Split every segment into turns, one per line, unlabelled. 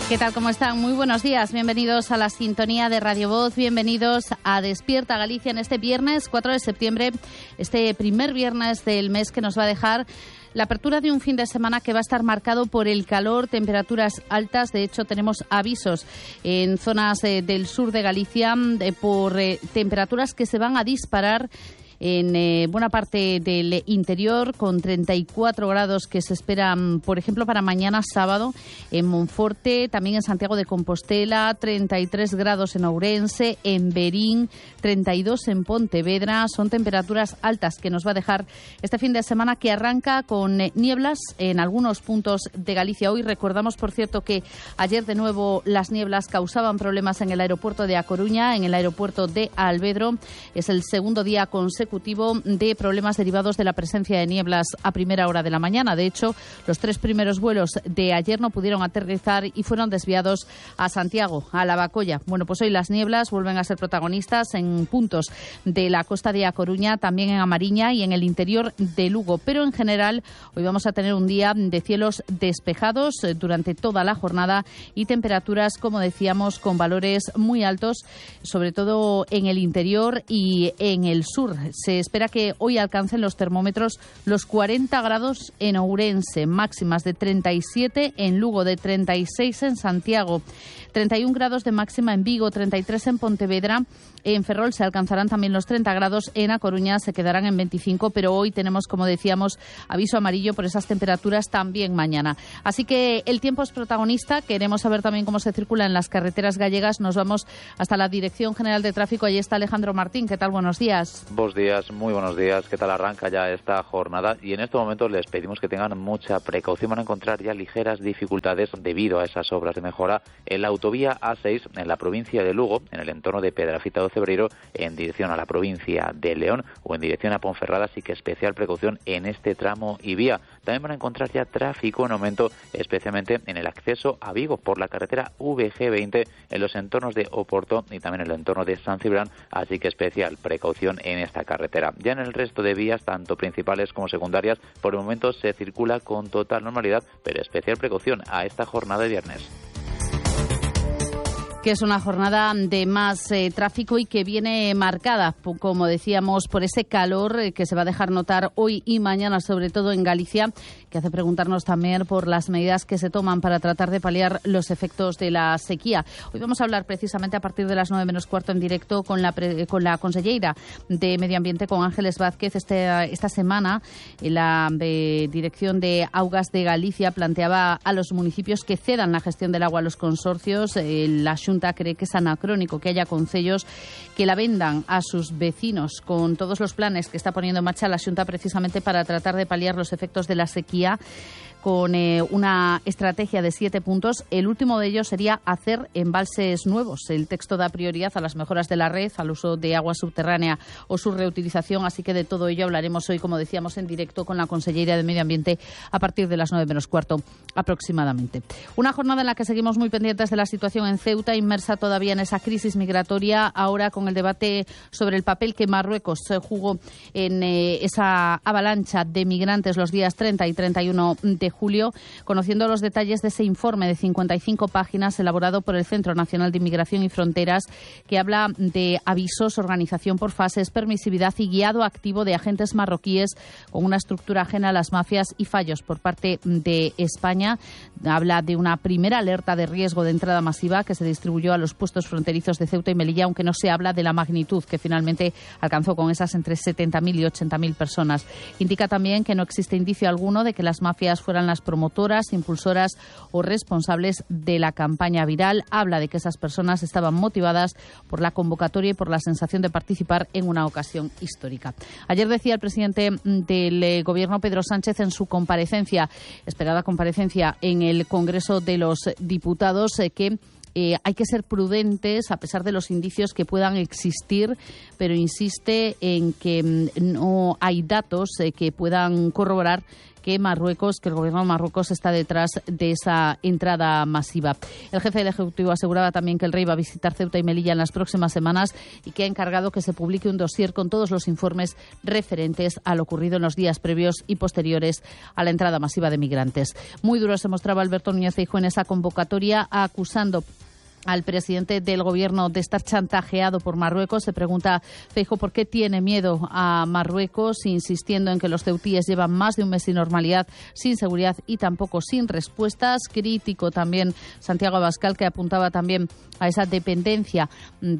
¿Qué tal? ¿Cómo están? Muy buenos días. Bienvenidos a la sintonía de Radio Voz. Bienvenidos a Despierta Galicia en este viernes 4 de septiembre, este primer viernes del mes que nos va a dejar la apertura de un fin de semana que va a estar marcado por el calor, temperaturas altas. De hecho, tenemos avisos en zonas del sur de Galicia por temperaturas que se van a disparar en buena parte del interior, con 34 grados que se esperan, por ejemplo, para mañana sábado en Monforte, también en Santiago de Compostela, 33 grados en Ourense, en Verín, 32 en Pontevedra. Son temperaturas altas que nos va a dejar este fin de semana, que arranca con nieblas en algunos puntos de Galicia. Hoy recordamos, por cierto, que ayer de nuevo las nieblas causaban problemas en el aeropuerto de A Coruña, en el aeropuerto de Alvedro. Es el segundo día consecutivo de problemas derivados de la presencia de nieblas a primera hora de la mañana. De hecho, los 3 primeros vuelos de ayer no pudieron aterrizar y fueron desviados a Santiago, a Lavacolla. Bueno, pues hoy las nieblas vuelven a ser protagonistas en puntos de la costa de A Coruña, también en A Mariña y en el interior de Lugo. Pero en general, hoy vamos a tener un día de cielos despejados durante toda la jornada y temperaturas, como decíamos, con valores muy altos, sobre todo en el interior y en el sur. Se espera que hoy alcancen los termómetros los 40 grados en Ourense, máximas de 37 en Lugo, de 36 en Santiago, 31 grados de máxima en Vigo, 33 en Pontevedra. En Ferrol se alcanzarán también los 30 grados, en A Coruña se quedarán en 25, pero hoy tenemos, como decíamos, aviso amarillo por esas temperaturas también mañana. Así que el tiempo es protagonista. Queremos saber también cómo se circula en las carreteras gallegas. Nos vamos hasta la Dirección General de Tráfico. Allí está Alejandro Martín. ¿Qué tal? Buenos días.
Buenos días, muy buenos días. ¿Qué tal arranca ya esta jornada? Y en este momento les pedimos que tengan mucha precaución. Van a encontrar ya ligeras dificultades debido a esas obras de mejora en la autovía A6 en la provincia de Lugo, en el entorno de Pedrafita do Cebreiro, en dirección a la provincia de León o en dirección a Ponferrada. Así que especial precaución en este tramo y vía. También van a encontrar ya tráfico en aumento, especialmente en el acceso a Vigo por la carretera VG20 en los entornos de Oporto y también en el entorno de San Cibrán. Así que especial precaución en esta carretera. Ya en el resto de vías, tanto principales como secundarias, por el momento se circula con total normalidad, pero especial precaución a esta jornada de viernes.
Que es una jornada de más tráfico y que viene marcada, como decíamos, por ese calor que se va a dejar notar hoy y mañana, sobre todo en Galicia, que hace preguntarnos también por las medidas que se toman para tratar de paliar los efectos de la sequía. Hoy vamos a hablar precisamente a partir de las 9 menos cuarto en directo con la conselleira de Medio Ambiente, con Ángeles Vázquez. Esta semana la Dirección de Augas de Galicia planteaba a los municipios que cedan la gestión del agua a los consorcios. La Xunta cree que es anacrónico que haya concellos que la vendan a sus vecinos, con todos los planes que está poniendo en marcha la Xunta precisamente para tratar de paliar los efectos de la sequía, con una estrategia de 7 puntos. El último de ellos sería hacer embalses nuevos. El texto da prioridad a las mejoras de la red, al uso de agua subterránea o su reutilización. Así que de todo ello hablaremos hoy, como decíamos, en directo con la conselleira de Medio Ambiente a partir de las 9 menos cuarto aproximadamente. Una jornada en la que seguimos muy pendientes de la situación en Ceuta, inmersa todavía en esa crisis migratoria, ahora con el debate sobre el papel que Marruecos jugó en esa avalancha de migrantes los días 30 y 31 de julio, conociendo los detalles de ese informe de 55 páginas elaborado por el Centro Nacional de Inmigración y Fronteras, que habla de avisos, organización por fases, permisividad y guiado activo de agentes marroquíes con una estructura ajena a las mafias y fallos por parte de España. Habla de una primera alerta de riesgo de entrada masiva que se distribuyó a los puestos fronterizos de Ceuta y Melilla, aunque no se habla de la magnitud que finalmente alcanzó con esas entre 70.000 y 80.000 personas. Indica también que no existe indicio alguno de que las mafias fueran las promotoras, impulsoras o responsables de la campaña viral. Habla de que esas personas estaban motivadas por la convocatoria y por la sensación de participar en una ocasión histórica. Ayer decía el presidente del Gobierno, Pedro Sánchez, en su comparecencia, esperada comparecencia en el Congreso de los Diputados, que hay que ser prudentes a pesar de los indicios que puedan existir, pero insiste en que no hay datos que puedan corroborar que el gobierno de Marruecos está detrás de esa entrada masiva. El jefe del Ejecutivo aseguraba también que el rey va a visitar Ceuta y Melilla en las próximas semanas y que ha encargado que se publique un dossier con todos los informes referentes a lo ocurrido en los días previos y posteriores a la entrada masiva de migrantes. Muy duro se mostraba Alberto Núñez Feijóo en esa convocatoria, acusando al presidente del gobierno de estar chantajeado por Marruecos. Se pregunta Feijóo por qué tiene miedo a Marruecos, insistiendo en que los ceutíes llevan más de un mes sin normalidad, sin seguridad y tampoco sin respuestas. Crítico también Santiago Abascal, que apuntaba también a esa dependencia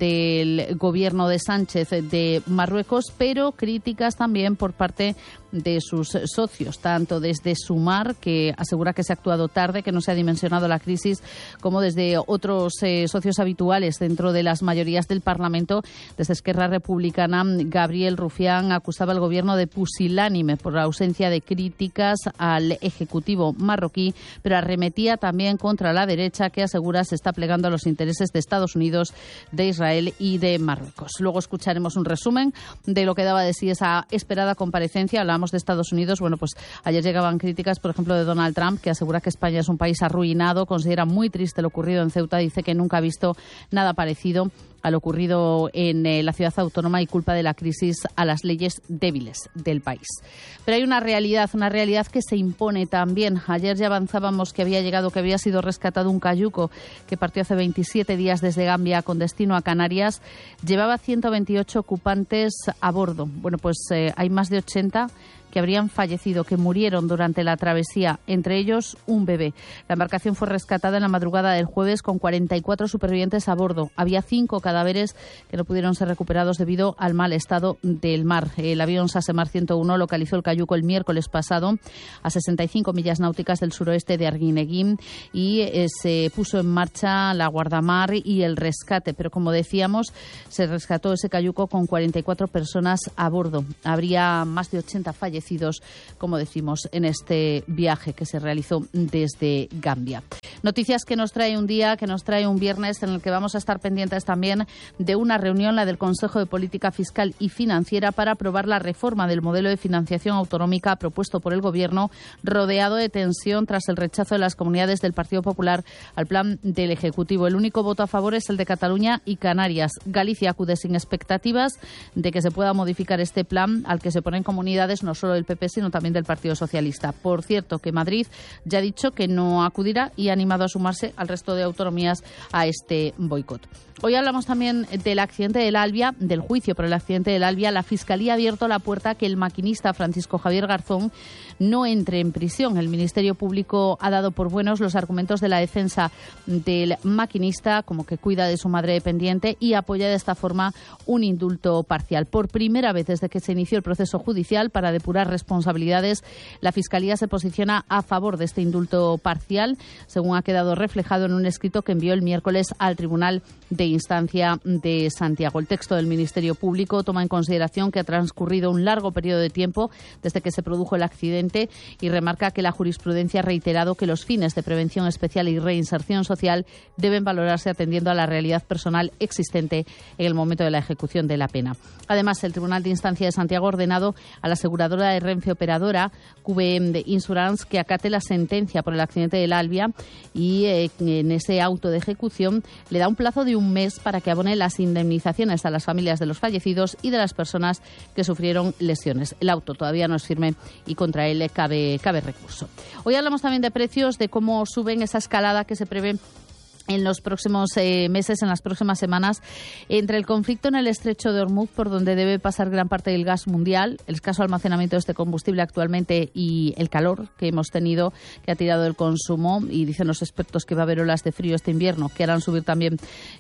del gobierno de Sánchez de Marruecos, pero críticas también por parte de sus socios, tanto desde Sumar, que asegura que se ha actuado tarde, que no se ha dimensionado la crisis, como desde otros socios habituales dentro de las mayorías del Parlamento. Desde Esquerra Republicana, Gabriel Rufián acusaba al gobierno de pusilánime por la ausencia de críticas al Ejecutivo marroquí, pero arremetía también contra la derecha, que asegura se está plegando a los intereses de Estados Unidos, de Israel y de Marruecos. Luego escucharemos un resumen de lo que daba de sí esa esperada comparecencia. Hablamos de Estados Unidos. Bueno, pues ayer llegaban críticas, por ejemplo, de Donald Trump, que asegura que España es un país arruinado, considera muy triste lo ocurrido en Ceuta, dice que nunca ha visto nada parecido a lo ocurrido en la ciudad autónoma y culpa de la crisis a las leyes débiles del país. Pero hay una realidad que se impone también. Ayer ya avanzábamos que había sido rescatado un cayuco que partió hace 27 días desde Gambia con destino a Canarias. Llevaba 128 ocupantes a bordo. Bueno, pues hay más de 80 que habrían fallecido, que murieron durante la travesía, entre ellos un bebé. La embarcación fue rescatada en la madrugada del jueves con 44 supervivientes a bordo. Había 5 cadáveres que no pudieron ser recuperados debido al mal estado del mar. El avión Sasemar 101 localizó el cayuco el miércoles pasado a 65 millas náuticas del suroeste de Arguineguín y se puso en marcha la guardamar y el rescate. Pero como decíamos, se rescató ese cayuco con 44 personas a bordo. Habría más de 80 fallecidos, como decimos, en este viaje que se realizó desde Gambia. Noticias que nos trae un día, que nos trae un viernes, en el que vamos a estar pendientes también de una reunión, la del Consejo de Política Fiscal y Financiera, para aprobar la reforma del modelo de financiación autonómica propuesto por el Gobierno, rodeado de tensión tras el rechazo de las comunidades del Partido Popular al plan del Ejecutivo. El único voto a favor es el de Cataluña y Canarias. Galicia acude sin expectativas de que se pueda modificar este plan, al que se ponen comunidades no solo del PP, sino también del Partido Socialista. Por cierto, que Madrid ya ha dicho que no acudirá y ha animado a sumarse al resto de autonomías a este boicot. Hoy hablamos también del accidente del Albia, del juicio por el accidente del Albia. La Fiscalía ha abierto la puerta a que el maquinista Francisco Javier Garzón no entre en prisión. El Ministerio Público ha dado por buenos los argumentos de la defensa del maquinista, como que cuida de su madre dependiente, y apoya de esta forma un indulto parcial. Por primera vez desde que se inició el proceso judicial para depurar responsabilidades, la Fiscalía se posiciona a favor de este indulto parcial, según ha quedado reflejado en un escrito que envió el miércoles al Tribunal de Instancia de Santiago. El texto del Ministerio Público toma en consideración que ha transcurrido un largo periodo de tiempo desde que se produjo el accidente y remarca que la jurisprudencia ha reiterado que los fines de prevención especial y reinserción social deben valorarse atendiendo a la realidad personal existente en el momento de la ejecución de la pena. Además, el Tribunal de Instancia de Santiago ha ordenado a la aseguradora de Renfe Operadora, QBM Insurance, que acate la sentencia por el accidente del Albia y en ese auto de ejecución le da un plazo de un mes para que abone las indemnizaciones a las familias de los fallecidos y de las personas que sufrieron lesiones. El auto todavía no es firme y contra él cabe recurso. Hoy hablamos también de precios, de cómo suben esa escalada que se prevé en los próximos meses, en las próximas semanas, entre el conflicto en el estrecho de Hormuz, por donde debe pasar gran parte del gas mundial, el escaso almacenamiento de este combustible actualmente y el calor que hemos tenido, que ha tirado el consumo, y dicen los expertos que va a haber olas de frío este invierno que harán subir también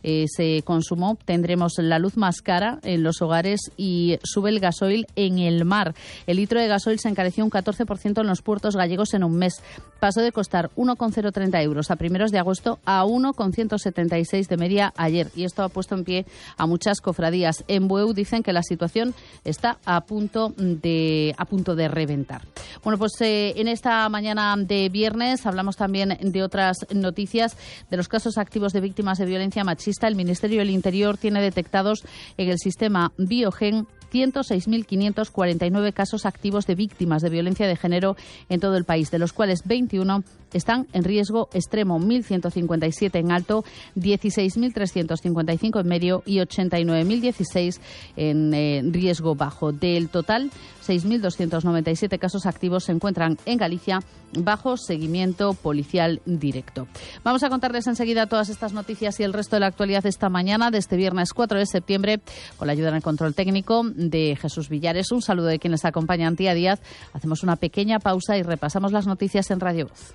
ese consumo. Tendremos la luz más cara en los hogares y sube el gasoil en el mar. El litro de gasoil se encareció un 14% en los puertos gallegos en un mes. Pasó de costar 1,030 euros a primeros de agosto a 1,0 0,176 de media ayer. Y esto ha puesto en pie a muchas cofradías. En Bueu dicen que la situación está a punto de reventar. Bueno, pues en esta mañana de viernes hablamos también de otras noticias, de los casos activos de víctimas de violencia machista. El Ministerio del Interior tiene detectados en el sistema Biogen 106.549 casos activos de víctimas de violencia de género en todo el país, de los cuales 21 están en riesgo extremo, 1.157 en alto, 16.355 en medio y 89.016 en riesgo bajo. Del total, 6.297 casos activos se encuentran en Galicia bajo seguimiento policial directo. Vamos a contarles enseguida todas estas noticias y el resto de la actualidad esta mañana, de este viernes 4 de septiembre, con la ayuda en el control técnico de Jesús Villares. Un saludo de quienes acompañan Tía Díaz. Hacemos una pequeña pausa y repasamos las noticias en Radio Voz.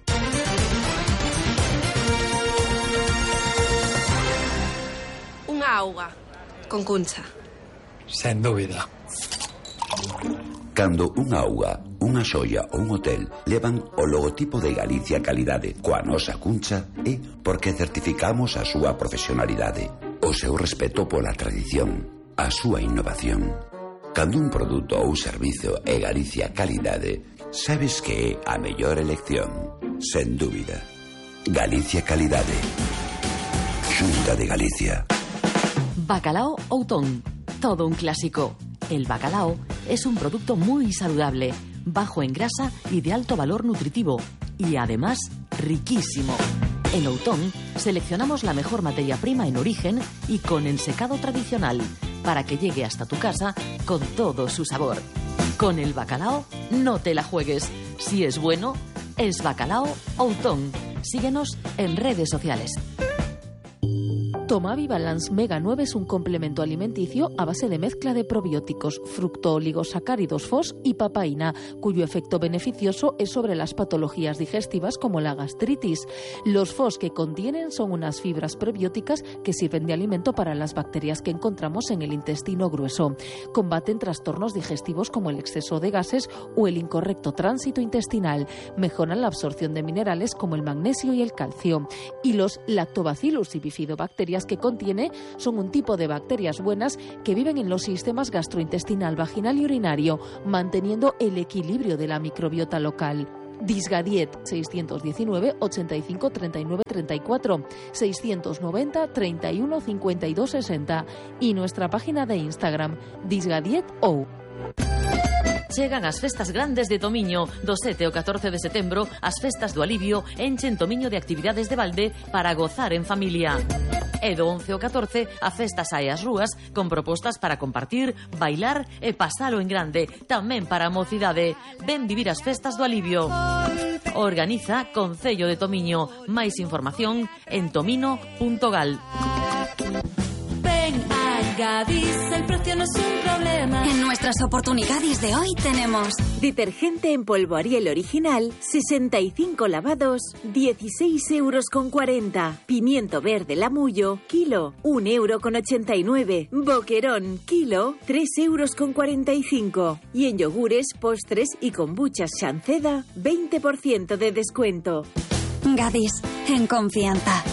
Unha auga con Cuncha.
Sen dúbida.
Cando unha auga, unha xoia ou un hotel levan o logotipo de Galicia Calidade coa nosa Cuncha, é porque certificamos a súa profesionalidade, o seu respeto pola tradición, a súa innovación. Cando un produto ou servizo é Galicia Calidade, sabes que é a mellor elección, sen dúbida. Galicia Calidade. Xunta de Galicia.
Bacalao Outón, todo un clásico. El bacalao es un producto muy saludable, bajo en grasa y de alto valor nutritivo, y además riquísimo. En Outón seleccionamos la mejor materia prima en origen y con ensecado tradicional, para que llegue hasta tu casa con todo su sabor. Con el bacalao no te la juegues. Si es bueno, es Bacalao Outón. Síguenos en redes sociales.
Tomavi Balance Mega 9 es un complemento alimenticio a base de mezcla de probióticos, fructooligosacáridos FOS y papaína, cuyo efecto beneficioso es sobre las patologías digestivas como la gastritis. Los FOS que contienen son unas fibras prebióticas que sirven de alimento para las bacterias que encontramos en el intestino grueso. Combaten trastornos digestivos como el exceso de gases o el incorrecto tránsito intestinal. Mejoran la absorción de minerales como el magnesio y el calcio. Y los lactobacillus y bifidobacterias que contiene son un tipo de bacterias buenas que viven en los sistemas gastrointestinal, vaginal y urinario, manteniendo el equilibrio de la microbiota local. Disgadiet 619 85 39 34 690 31 52 60 y nuestra página de Instagram disgadietou.
Chegan as festas grandes de Tomiño. Do 7 ao 14 de setembro, as festas do alivio enchen Tomiño de actividades de balde para gozar en familia. E do 11 ao 14, a festa sae ás rúas con propostas para compartir, bailar e pasalo en grande, tamén para a mocidade. Ven vivir as festas do alivio. Organiza Concello de Tomiño. Máis información en tomino.gal.
Ven a Gadis, el precio no es un problema. En nuestras oportunidades de hoy tenemos
detergente en polvo Ariel original, 65 lavados, 16,40 €. Pimiento verde Lamullo, kilo, 1,89 €. Boquerón, kilo, 3,45 €. Y en yogures, postres y kombuchas Shanceda, 20% de descuento.
Gadis, en confianza.